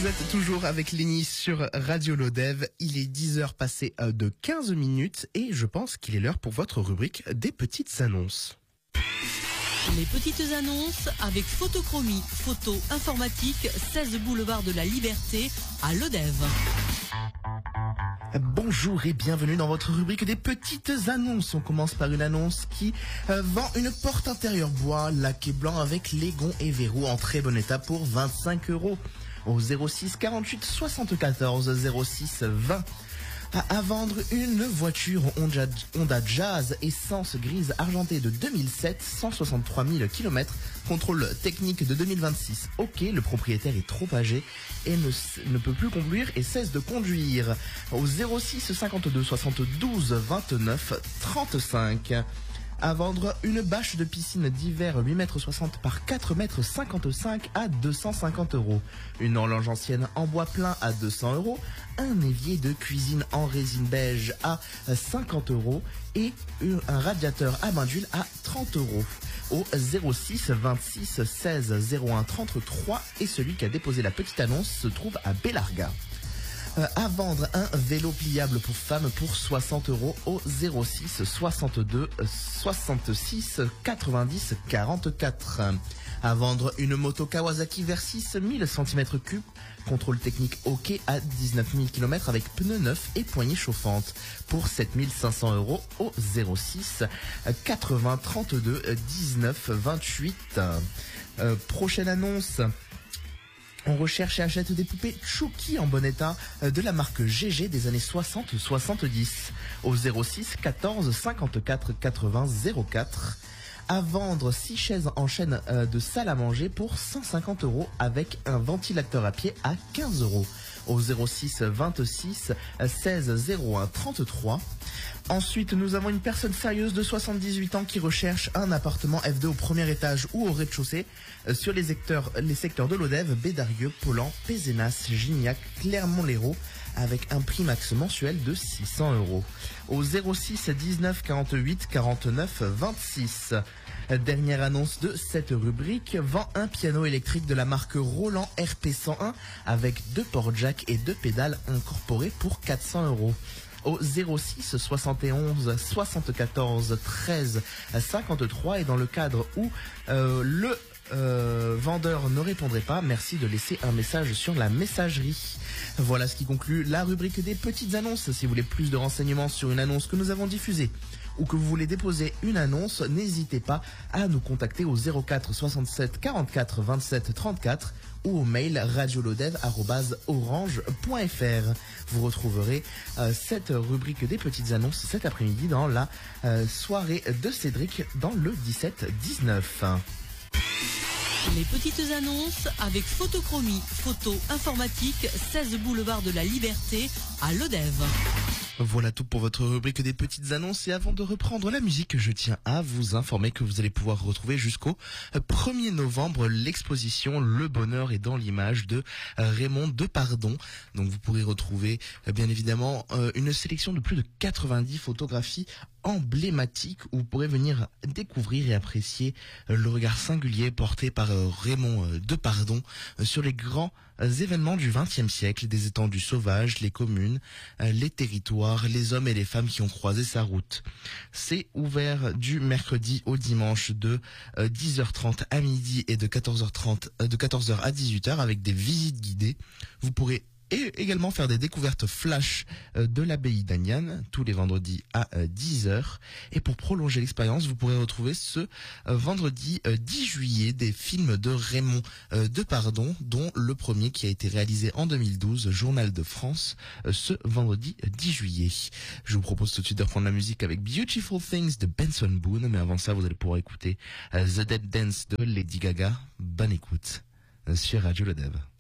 Vous êtes toujours avec Lénie sur Radio Lodève. Il est 10h passé de 15 minutes et je pense qu'il est l'heure pour votre rubrique des petites annonces. Les petites annonces avec Photochromie, photo informatique, 16 boulevard de la Liberté à Lodève. Bonjour et bienvenue dans votre rubrique des petites annonces. On commence par une annonce qui vend une porte intérieure bois laqué blanc avec les gonds et verrous en très bon état pour 25 € au 06 48 74 06 20. À vendre une voiture Honda Jazz essence grise argentée de 2007, 163 000 km, contrôle technique de 2026. Ok, le propriétaire est trop âgé et ne peut plus conduire et cesse de conduire. Au 06 52 72 29 35. À vendre une bâche de piscine d'hiver 8,60 m par 4,55 m à 250 €. Une horloge ancienne en bois plein à 200 €. Un évier de cuisine en résine beige à 50 € et un radiateur à bain d'huile à 30 €. Au 06 26 16 01 33 et celui qui a déposé la petite annonce se trouve à Bellarga. À vendre un vélo pliable pour femmes pour 60 € au 06 62 66 90 44. À vendre une moto Kawasaki Versys 1000 cm3, contrôle technique OK à 19 000 km avec pneus neufs et poignées chauffantes pour 7 500 € au 06 80 32 19 28. Prochaine annonce. On recherche et achète des poupées Chucky en bon état de la marque GG des années 60-70 au 06 14 54 80 04. À vendre 6 chaises en chaîne de salle à manger pour 150 € avec un ventilateur à pied à 15 € au 06 26 16 01 33. Ensuite, nous avons une personne sérieuse de 78 ans qui recherche un appartement F2 au premier étage ou au rez-de-chaussée sur les secteurs de Lodève, Bédarieux, Paulan, Pézenas, Gignac, Clermont-Lérault avec un prix max mensuel de 600 € au 06 19 48 49 26. Dernière annonce de cette rubrique, vend un piano électrique de la marque Roland RP101 avec 2 ports jack et 2 pédales incorporées pour 400 € au 06 71 74 13 53 et dans le cadre où le vendeur ne répondrait pas, merci de laisser un message sur la messagerie. Voilà ce qui conclut la rubrique des petites annonces. Si vous voulez plus de renseignements sur une annonce que nous avons diffusée ou que vous voulez déposer une annonce, n'hésitez pas à nous contacter au 04 67 44 27 34 ou au mail radiolodev@orange.fr. Vous retrouverez cette rubrique des petites annonces cet après-midi dans la soirée de Cédric dans le 17-19. Les petites annonces avec Photochromie, photo informatique, 16 boulevard de la Liberté à Lodève. Voilà tout pour votre rubrique des petites annonces et avant de reprendre la musique, je tiens à vous informer que vous allez pouvoir retrouver jusqu'au 1er novembre l'exposition Le Bonheur est dans l'image de Raymond Depardon. Donc vous pourrez retrouver bien évidemment une sélection de plus de 90 photographies emblématiques où vous pourrez venir découvrir et apprécier le regard singulier porté par Raymond Depardon sur les grands événements du XXe siècle, des étendues sauvages, les communes, les territoires, les hommes et les femmes qui ont croisé sa route. C'est ouvert du mercredi au dimanche de 10h30 à midi et de 14h30 de 14h à 18h avec des visites guidées. Vous pourrez également faire des découvertes flash de l'abbaye d'Agnan tous les vendredis à 10h. Et pour prolonger l'expérience, vous pourrez retrouver ce vendredi 10 juillet des films de Raymond Depardon, dont le premier qui a été réalisé en 2012, Journal de France, ce vendredi 10 juillet. Je vous propose tout de suite de reprendre la musique avec Beautiful Things de Benson Boone, mais avant ça, vous allez pouvoir écouter The Dead Dance de Lady Gaga. Bonne écoute sur Radio Lodève.